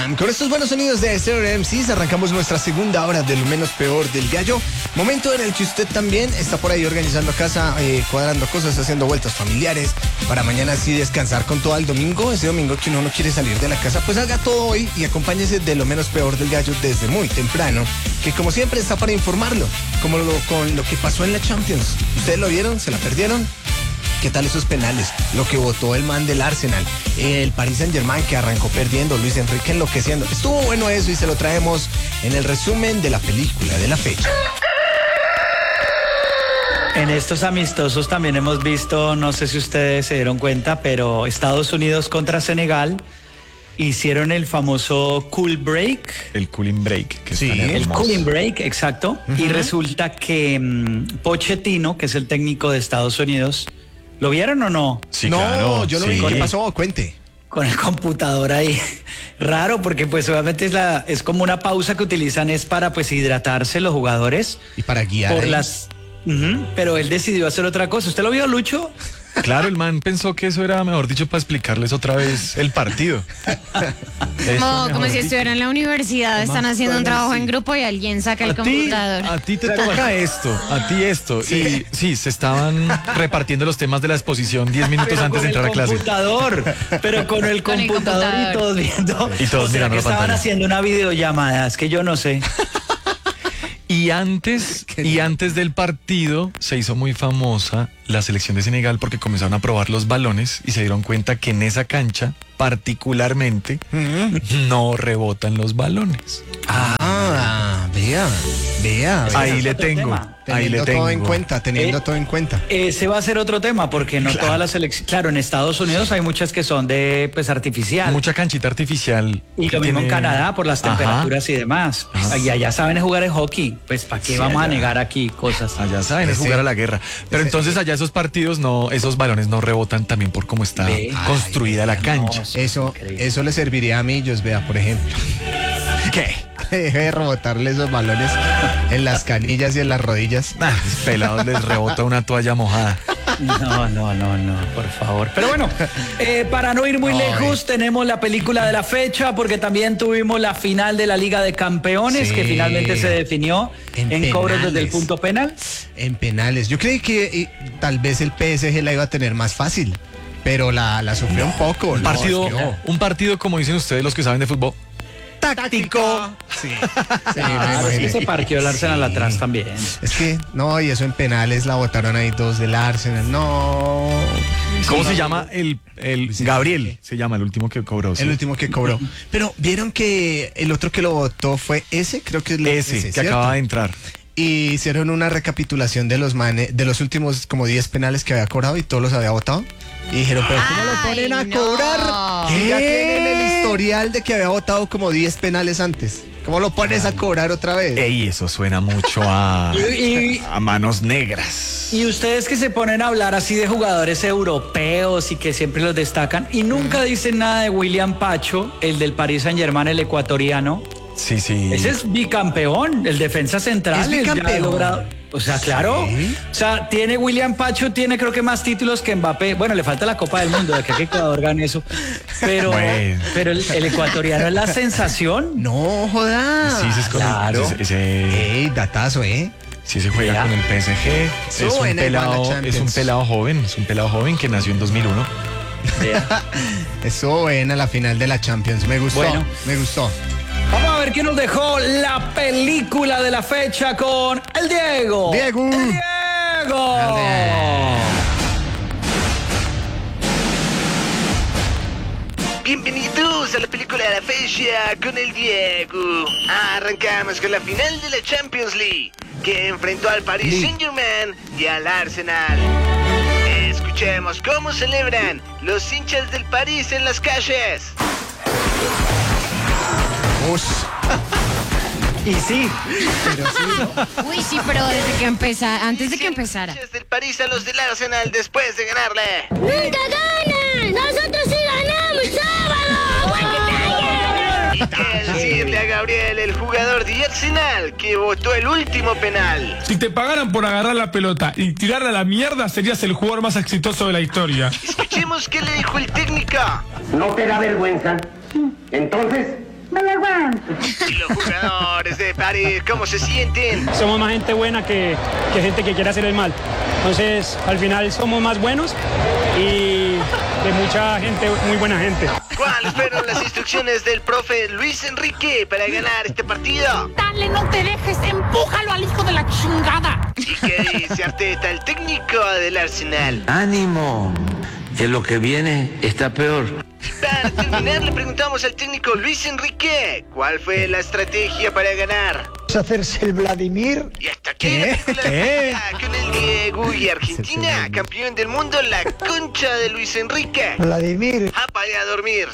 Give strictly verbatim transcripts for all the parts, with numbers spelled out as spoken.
Bam. Con estos buenos sonidos de Stereo M Cs arrancamos nuestra segunda hora de lo menos peor del gallo. Momento en el que usted también está por ahí organizando casa, eh, cuadrando cosas, haciendo vueltas familiares para mañana así descansar con todo el domingo. Ese domingo que uno no quiere salir de la casa, pues haga todo hoy y acompáñese de lo menos peor del gallo desde muy temprano, que como siempre está para informarlo, como lo, con lo que pasó en la Champions. ¿Ustedes lo vieron? ¿Se la perdieron? ¿Qué tal esos penales? Lo que votó el man del Arsenal, el Paris Saint-Germain que arrancó perdiendo, Luis Enrique enloqueciendo. Estuvo bueno eso y se lo traemos en el resumen de la película de la fecha. En estos amistosos también hemos visto, no sé si ustedes se dieron cuenta, pero Estados Unidos contra Senegal hicieron el famoso cool break. El cooling break. Que sí, el cooling break, exacto. Uh-huh. Y resulta que um, Pochettino, que es el técnico de Estados Unidos, ¿lo vieron o no? Sí, no, claro, yo lo sí. vi. ¿Qué pasó? Cuente. Con el computador ahí. Raro, porque pues obviamente es, la, es como una pausa que utilizan es para pues hidratarse los jugadores. Y para guiar. Por las... Uh-huh, pero él decidió hacer otra cosa. ¿Usted lo vio, Lucho? Claro, el man pensó que eso era, mejor dicho, para explicarles otra vez el partido. Como, como si estuvieran en la universidad, están haciendo un trabajo en grupo y alguien saca el a computador. Ti, a ti te toca esto, a ti esto. Sí. Y sí, se estaban repartiendo los temas de la exposición diez minutos pero antes de entrar a clase. Computador, pero con el con computador, el computador y todos viendo. Y todos o sea, mirando que la estaban pantalla. haciendo una videollamada, es que yo no sé. Y antes, y antes del partido se hizo muy famosa la selección de Senegal porque comenzaron a probar los balones y se dieron cuenta que en esa cancha, particularmente, mm-hmm. no rebotan los balones. Ah, vea, vea. vea. Ahí le tengo. Tema. Ahí teniendo le tengo. todo en cuenta, teniendo eh, todo en cuenta. Ese va a ser otro tema porque no claro. todas las selecciones, claro, en Estados Unidos hay muchas que son de pues artificial. Mucha canchita artificial. Y lo mismo tiene... en Canadá por las temperaturas Ajá. y demás. Ajá. Y allá saben jugar el hockey, pues ¿para qué sí, vamos allá. a negar aquí cosas? Allá saben es jugar sí. a la guerra. Pero sí. entonces allá esos partidos no, esos balones no rebotan también por cómo está Ve. construida Ay, la cancha. No, eso, eso le serviría a Millos, vea, por ejemplo. ¿Qué? Deje de rebotarle esos balones en las canillas y en las rodillas. Ah, pelados les rebota una toalla mojada. No, no, no, no, por favor. Pero bueno, eh, para no ir muy no, lejos, eh. tenemos la película de la fecha, porque también tuvimos la final de la Liga de Campeones, sí. que finalmente se definió en, en cobros desde el punto penal. En penales. Yo creí que eh, tal vez el P S G la iba a tener más fácil, pero la, la sufrió no, un poco. Un, no, partido, es que, oh. un partido, como dicen ustedes los que saben de fútbol, táctico. Sí, sí, ah, sí se parqueó el Arsenal sí. atrás también. Es que, no, y eso en penales la botaron ahí dos del Arsenal, no. ¿Cómo sí, se no. llama? El, el sí, Gabriel, se llama el último que cobró. Sí. El último que cobró. Pero vieron que el otro que lo votó fue ese, creo que es ese, ese que ¿cierto? Acaba de entrar. Y hicieron una recapitulación de los manes, de los últimos como diez penales que había cobrado y todos los había votado. Y dijeron, pero ¿cómo Ay, lo ponen a no. cobrar? ¿Qué? Ya tienen el historial de que había votado como diez penales antes. ¿Cómo lo pones Ay. a cobrar otra vez? Ey, eso suena mucho a, y, a manos negras. Y ustedes que se ponen a hablar así de jugadores europeos y que siempre los destacan y nunca mm. dicen nada de William Pacho, el del Paris Saint-Germain, el ecuatoriano. Sí, sí. Ese es bicampeón, el defensa central. Es bicampeón. Logrado, o sea, claro. ¿Sí? O sea, tiene William Pacho, tiene creo que más títulos que Mbappé. Bueno, le falta la Copa del Mundo, de que Ecuador gane eso. Pero, bueno. pero el, el ecuatoriano es la sensación. No, jodas. Sí, sí, es con claro. Ese, ese... Ey, datazo, ¿eh? Sí, se juega ¿Ya? con el P S G. Es un, pelado, es un pelado joven, es un pelado joven que nació en dos mil uno. Estuvo buena la final de la Champions. Me gustó, bueno. me gustó. Vamos a ver qué nos dejó la película de la fecha con el Diego. Diego. El Diego. Bienvenidos a la película de la fecha con el Diego. Arrancamos con la final de la Champions League, que enfrentó al Paris Saint-Germain y al Arsenal. Escuchemos cómo celebran los hinchas del París en las calles. Y sí, pero sí. Uy, sí, pero desde que empezara, antes de que empezara. Del París a los del Arsenal después de ganarle. ¡Nunca ganan! ¡Nosotros sí ganamos, sábado! Y tal decirle a Gabriel, el jugador de Arsenal, que votó el último penal. Si te pagaran por agarrar la pelota y tirarla a la mierda, serías el jugador más exitoso de la historia. Escuchemos qué le dijo el técnico. ¿No te da vergüenza? Entonces, ¿Y los jugadores de París cómo se sienten? Somos más gente buena que, que gente que quiere hacer el mal. Entonces, al final somos más buenos y de mucha gente, muy buena gente. ¿Cuáles fueron las instrucciones del profe Luis Enrique para ganar este partido? Dale, no te dejes, empújalo al hijo de la chingada. ¿Y qué dice Arteta, el técnico del Arsenal? Ánimo, que lo que viene está peor. Para terminar, le preguntamos al técnico Luis Enrique, ¿cuál fue la estrategia para ganar? Hacerse el Vladimir. Y hasta aquí la película de la fecha con el Diego y Argentina, campeón del mundo, la concha de Luis Enrique. Vladimir. Ah, para ir a dormir.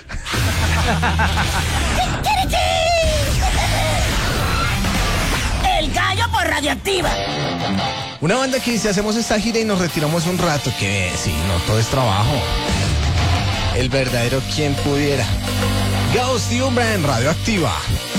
El gallo por Radioactiva. Una banda que dice, hacemos esta gira y nos retiramos un rato, que sí, no todo es trabajo. El verdadero quien pudiera. Ghost y Umbra en Radioactiva.